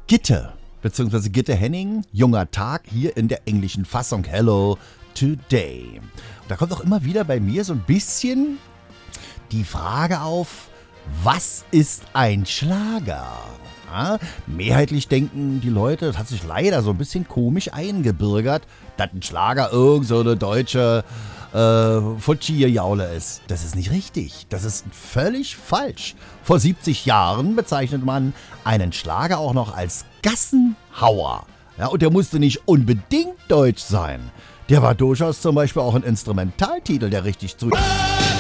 Gitte, beziehungsweise Gitte Henning, Junger Tag, hier in der englischen Fassung Hello Today. Und da kommt auch immer wieder bei mir so ein bisschen die Frage auf, was ist ein Schlager? Ja, mehrheitlich denken die Leute, das hat sich leider so ein bisschen komisch eingebürgert, dass ein Schlager irgend so eine deutsche Futschi-Jaule ist. Das ist nicht richtig. Das ist völlig falsch. Vor 70 Jahren bezeichnet man einen Schlager auch noch als Gassenhauer. Ja, und der musste nicht unbedingt deutsch sein. Der war durchaus zum Beispiel auch ein Instrumentaltitel, der richtig zu...